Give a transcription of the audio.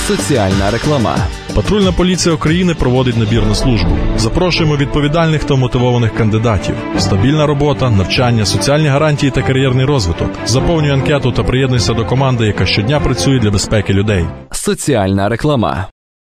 Соціальна реклама. Патрульна поліція України проводить набір на службу. Запрошуємо відповідальних та мотивованих кандидатів. Стабільна робота, навчання, соціальні гарантії та кар'єрний розвиток. Заповнюй анкету та приєднуйся до команди, яка щодня працює для безпеки людей. Соціальна реклама.